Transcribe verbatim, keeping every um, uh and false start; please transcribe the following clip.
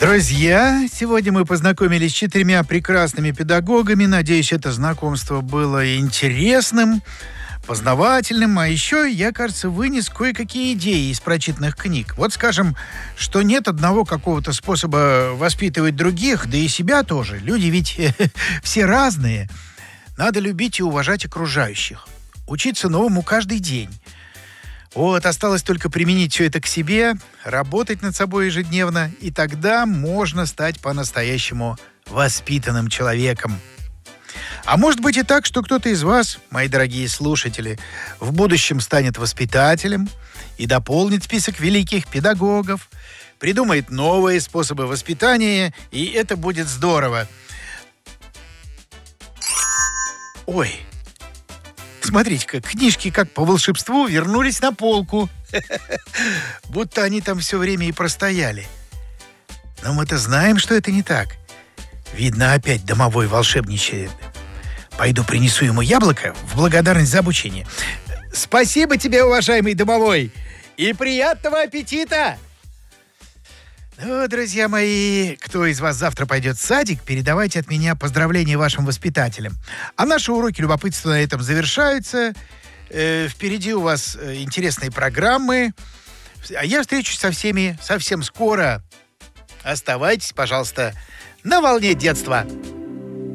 Друзья, сегодня мы познакомились с четырьмя прекрасными педагогами. Надеюсь, это знакомство было интересным, познавательным. А еще я, кажется, вынес кое-какие идеи из прочитанных книг. Вот, скажем, что нет одного какого-то способа воспитывать других, да и себя тоже. Люди ведь все разные. Надо любить и уважать окружающих. Учиться новому каждый день. Вот, осталось только применить все это к себе, работать над собой ежедневно, и тогда можно стать по-настоящему воспитанным человеком. А может быть и так, что кто-то из вас, мои дорогие слушатели, в будущем станет воспитателем и дополнит список великих педагогов, придумает новые способы воспитания, и это будет здорово. Ой! Смотрите-ка, книжки, как по волшебству, вернулись на полку. Будто они там все время и простояли. Но мы-то знаем, что это не так. Видно, опять домовой волшебничает. Пойду принесу ему яблоко в благодарность за обучение. Спасибо тебе, уважаемый домовой, и приятного аппетита! Ну, друзья мои, кто из вас завтра пойдет в садик, передавайте от меня поздравления вашим воспитателям. А наши уроки любопытства на этом завершаются. Э, впереди у вас э, интересные программы. А я встречусь со всеми совсем скоро. Оставайтесь, пожалуйста, на волне детства.